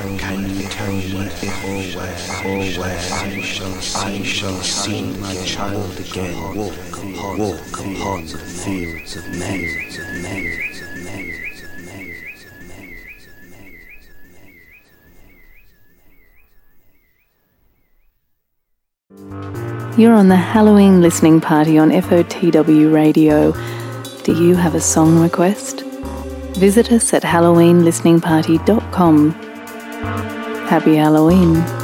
Can you tell me if or where I shall see my child again walk upon the fields of men. You're on the Halloween listening party on FOTW Radio. Do you have a song request? Visit us at halloweenlisteningparty.com. Happy Halloween.